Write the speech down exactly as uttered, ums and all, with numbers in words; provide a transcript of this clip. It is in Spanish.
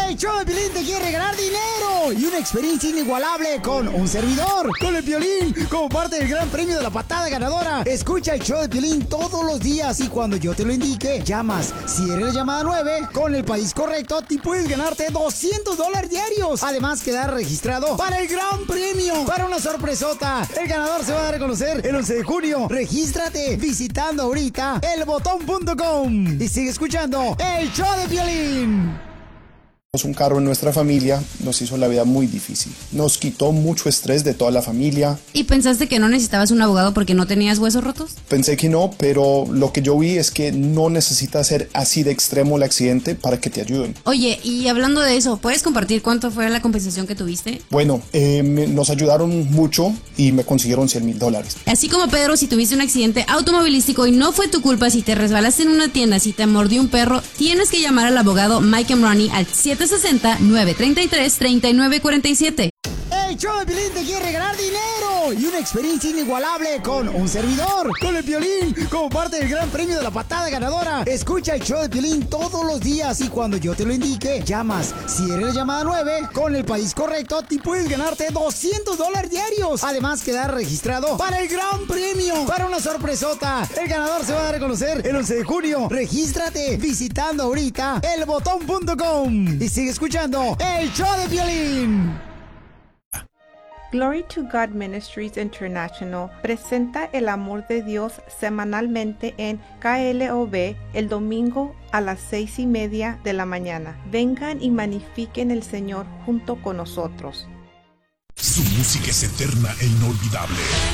El show de Piolín te quiere regalar dinero y una experiencia inigualable con un servidor, con el Piolín, como parte del gran premio de la patada ganadora. Escucha el show de Piolín todos los días y cuando yo te lo indique, llamas. Si eres la llamada nueve, con el país correcto, te puedes ganarte doscientos dólares diarios. Además, quedar registrado para el gran premio, para una sorpresota. El ganador se va a dar a conocer el once de junio. Regístrate visitando ahorita el botón punto com y sigue escuchando el show de Piolín. Un carro en nuestra familia nos hizo la vida muy difícil. Nos quitó mucho estrés de toda la familia. ¿Y pensaste que no necesitabas un abogado porque no tenías huesos rotos? Pensé que no, pero lo que yo vi es que no necesita ser así de extremo el accidente para que te ayuden. Oye, y hablando de eso, ¿puedes compartir cuánto fue la compensación que tuviste? Bueno, eh, me, nos ayudaron mucho y me consiguieron cien mil dólares. Así como Pedro, si tuviste un accidente automovilístico y no fue tu culpa, si te resbalaste en una tienda, si te mordió un perro, tienes que llamar al abogado Mike Emrani al siete seis cero, nueve tres tres, tres nueve cuatro siete. El show de Piolín te quiere regalar dinero y una experiencia inigualable con un servidor, con el Piolín, como parte del gran premio de la patada ganadora. Escucha el show de Piolín todos los días y cuando yo te lo indique, llamas. Si eres la llamada nueve, con el país correcto, te puedes ganarte doscientos dólares diarios. Además, quedar registrado para el gran premio, para una sorpresota. El ganador se va a dar a conocer el once de junio. Regístrate visitando ahorita el botón punto com y sigue escuchando el show de Piolín. Glory to God Ministries International presenta el amor de Dios semanalmente en K L O B el domingo a las seis y media de la mañana. Vengan y magnifiquen el Señor junto con nosotros. Su música es eterna e inolvidable.